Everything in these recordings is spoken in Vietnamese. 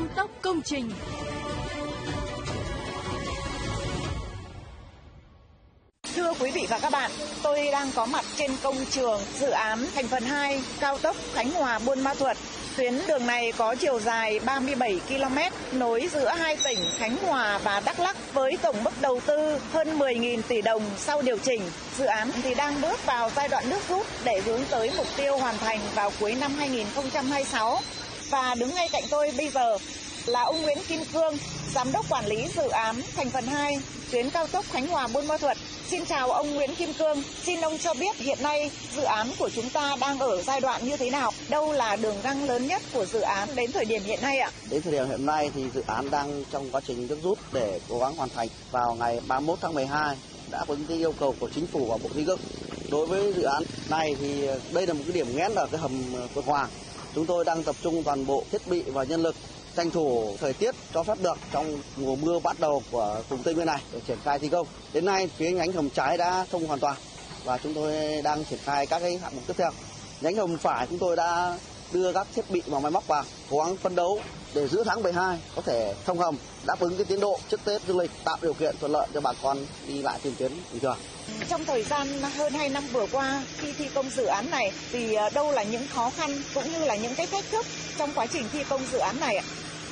Tăng tốc công trình. Thưa quý vị và các bạn, tôi đang có mặt trên công trường dự án thành phần 2 cao tốc Khánh Hòa - Buôn Ma Thuột. Tuyến đường này có chiều dài 37 km, nối giữa hai tỉnh Khánh Hòa và Đắk Lắk với tổng mức đầu tư hơn 10.000 tỷ đồng sau điều chỉnh. Dự án thì đang bước vào giai đoạn nước rút để hướng tới mục tiêu hoàn thành vào cuối năm 2026. Và đứng ngay cạnh tôi bây giờ là ông Nguyễn Kim Cương, Giám đốc Quản lý Dự án thành phần 2 tuyến cao tốc Khánh Hòa - Buôn Ma Thuột. Xin chào ông Nguyễn Kim Cương, xin ông cho biết hiện nay dự án của chúng ta đang ở giai đoạn như thế nào? Đâu là đường găng lớn nhất của dự án đến thời điểm hiện nay ạ? Đến thời điểm hiện nay thì dự án đang trong quá trình nước rút để cố gắng hoàn thành vào ngày 31 tháng 12, đã có những yêu cầu của Chính phủ và Bộ Xây dựng. Đối với dự án này thì đây là một cái điểm nghẽn ở cái hầm Phượng Hoàng. Chúng tôi đang tập trung toàn bộ thiết bị và nhân lực, tranh thủ thời tiết cho phép được trong mùa mưa bắt đầu của vùng Tây Nguyên này để triển khai thi công. Đến nay phía nhánh hầm trái đã thông hoàn toàn và chúng tôi đang triển khai các cái hạng mục tiếp theo. Nhánh hầm phải chúng tôi đã đưa các thiết bị và máy móc vào, cố gắng phấn đấu để giữa tháng 12 có thể thông hầm, đáp ứng cái tiến độ trước Tết dương lịch, tạo điều kiện thuận lợi cho bà con đi lại trên tuyến bình thường. Trong thời gian hơn 2 năm vừa qua khi thi công dự án này thì đâu là những khó khăn cũng như là những cái thách thức trong quá trình thi công dự án này ạ?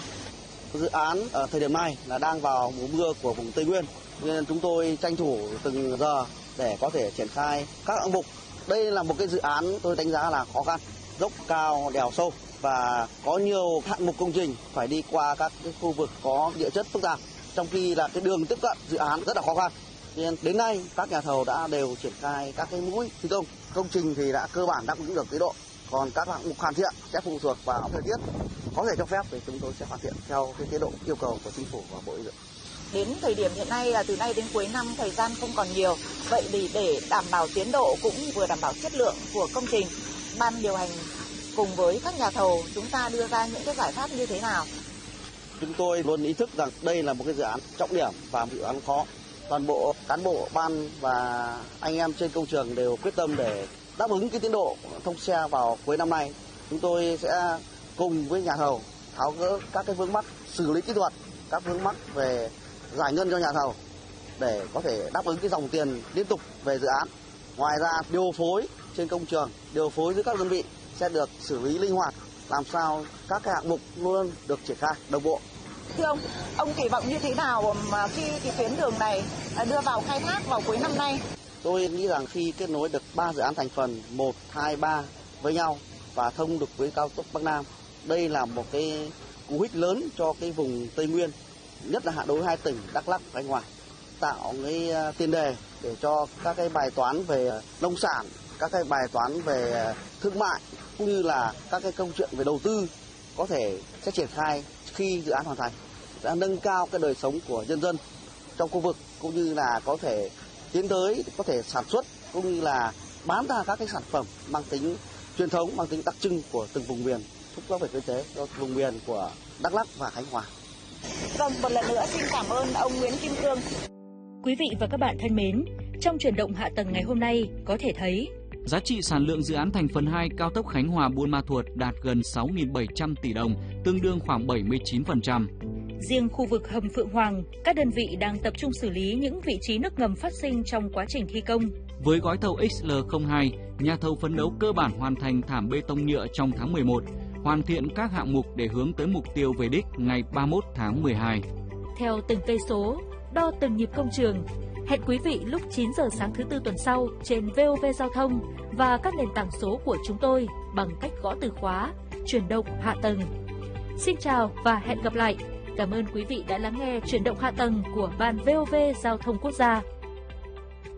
Dự án ở thời điểm này là đang vào mùa mưa của vùng Tây Nguyên, nên chúng tôi tranh thủ từng giờ để có thể triển khai các hạng mục. Đây là một cái dự án tôi đánh giá là khó khăn, dốc cao, đèo sâu và có nhiều hạng mục công trình phải đi qua các cái khu vực có địa chất phức tạp, trong khi là cái đường tiếp cận dự án rất là khó khăn. Nên đến nay các nhà thầu đã đều triển khai các cái mũi thi công. Công trình thì đã cơ bản đáp ứng được tiến độ, còn các hạng mục hoàn thiện sẽ phụ thuộc vào thời tiết có thể cho phép thì chúng tôi sẽ hoàn thiện theo cái tiến độ yêu cầu của Chính phủ và Bộ Xây dựng. Đến thời điểm hiện nay là từ nay đến cuối năm thời gian không còn nhiều. Vậy thì để đảm bảo tiến độ cũng vừa đảm bảo chất lượng của công trình, ban điều hành cùng với các nhà thầu chúng ta đưa ra những cái giải pháp như thế nào? Chúng tôi luôn ý thức rằng đây là một cái dự án trọng điểm và một dự án khó. Toàn bộ cán bộ ban và anh em trên công trường đều quyết tâm để đáp ứng cái tiến độ thông xe vào cuối năm nay. Chúng tôi sẽ cùng với nhà thầu tháo gỡ các cái vướng mắc xử lý kỹ thuật, các vướng mắc về giải ngân cho nhà thầu để có thể đáp ứng cái dòng tiền liên tục về dự án. Ngoài ra điều phối trên công trường, điều phối giữa các đơn vị sẽ được xử lý linh hoạt, làm sao các cái hạng mục luôn được triển khai đồng bộ. Thưa ông kỳ vọng như thế nào mà khi cái tuyến đường này đưa vào khai thác vào cuối năm nay? Tôi nghĩ rằng khi kết nối được 3 dự án thành phần 1, 2, 3 với nhau và thông được với cao tốc Bắc Nam, đây là một cái cú hích lớn cho cái vùng Tây Nguyên, nhất là đối với hai tỉnh Đắk Lắk và Khánh Hòa, tạo cái tiền đề để cho các cái bài toán về nông sản, các cái bài toán về thương mại cũng như là các cái câu chuyện về đầu tư có thể sẽ triển khai khi dự án hoàn thành, sẽ nâng cao cái đời sống của nhân dân trong khu vực cũng như là có thể tiến tới có thể sản xuất cũng như là bán ra các cái sản phẩm mang tính truyền thống, mang tính đặc trưng của từng vùng miền, thúc đẩy về kinh tế cho vùng miền của Đắk Lắk và Khánh Hòa. Vâng, một lần nữa xin cảm ơn ông Nguyễn Kim Cương. Quý vị và các bạn thân mến, trong chuyển động hạ tầng ngày hôm nay có thể thấy giá trị sản lượng dự án thành phần 2 cao tốc Khánh Hòa - Buôn Ma Thuột đạt gần 6.700 tỷ đồng, tương đương khoảng 79%. Riêng khu vực hầm Phượng Hoàng, các đơn vị đang tập trung xử lý những vị trí nước ngầm phát sinh trong quá trình thi công. Với gói thầu XL02, nhà thầu phấn đấu cơ bản hoàn thành thảm bê tông nhựa trong tháng 11, hoàn thiện các hạng mục để hướng tới mục tiêu về đích ngày 31 tháng 12. Theo từng cây số, đo từng nhịp công trường. Hẹn quý vị lúc 9 giờ sáng thứ Tư tuần sau trên VOV Giao thông và các nền tảng số của chúng tôi bằng cách gõ từ khóa chuyển động hạ tầng. Xin chào và hẹn gặp lại. Cảm ơn quý vị đã lắng nghe chuyển động hạ tầng của Ban VOV Giao thông Quốc gia.